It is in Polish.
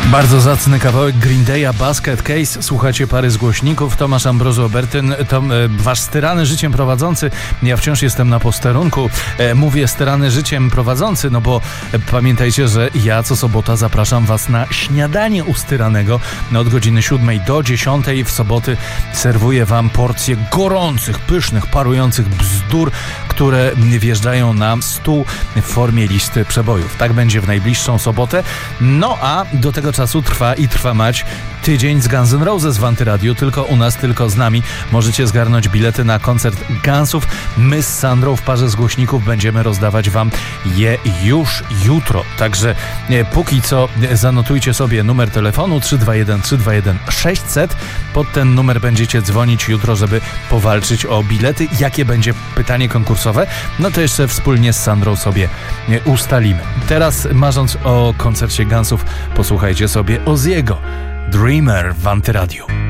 Bardzo zacny kawałek Green Day'a, Basket Case. Słuchacie pary z głośników. Tomasz Ambrozu Obertyn, wasz styrany życiem prowadzący. Ja wciąż jestem na posterunku. Mówię styrany życiem prowadzący, no bo pamiętajcie, że ja co sobota zapraszam was na śniadanie u styranego. Od godziny 7 do 10 w soboty serwuję wam porcję gorących, pysznych, parujących bzdur, które wjeżdżają na stół w formie listy przebojów. Tak będzie w najbliższą sobotę. No a do tego czasu trwa mać tydzień z Guns N' Roses w Antyradiu. Tylko u nas, tylko z nami możecie zgarnąć bilety na koncert Gunsów. My z Sandrą w parze z głośników będziemy rozdawać wam je już jutro. Także póki co zanotujcie sobie numer telefonu 321 600. Pod ten numer będziecie dzwonić jutro, żeby powalczyć o bilety. Jakie będzie pytanie konkursowe? No to jeszcze wspólnie z Sandrą sobie ustalimy. Teraz, marząc o koncercie Gunsów, posłuchajcie sobie Ozzy'ego Dreamer w Antyradiu.